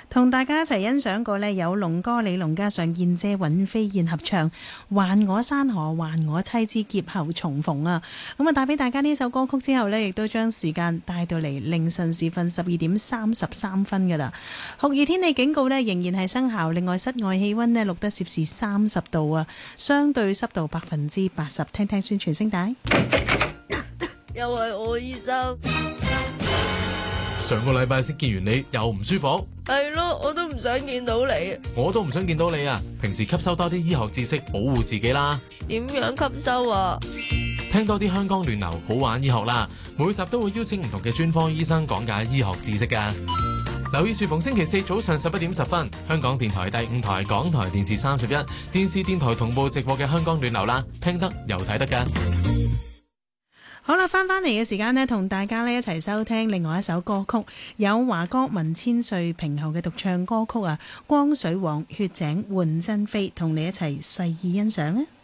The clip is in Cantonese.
同大家一齊欣賞過呢，有龍哥李龍加上燕姐尹飛燕合唱《還我山河還我妻之劫後重逢》啊！咁啊，帶俾大家呢首歌曲之後呢，亦都將時間帶到嚟凌晨時分12:33噶啦。酷熱天氣警告呢，仍然係生效，另外室外氣溫呢，錄得攝氏30度啊，相對濕度80%。聽聽宣傳聲帶。 又係我醫生。 上個禮拜先見完你，又唔舒服。 係咯，我都唔想見到你。 我都唔想見到你啊！平時吸收多啲醫學知識，保護自己啦。 點樣吸收啊？ 聽多啲香港亂流好玩醫學啦，每集都會邀請唔同嘅專科醫生講解醫學知識噶。留意住逢星期四早上11:10，香港電台第5台、港台電視31、電視電台同步直播嘅香港亂流啦，聽得又睇得噶。 好啦，翻嚟嘅時間呢，同大家呢一齊收聽另外一首歌曲，有華歌文千歲平後嘅獨唱歌曲啊，《光水往血井換真飛》，同你一齊細意欣賞啊！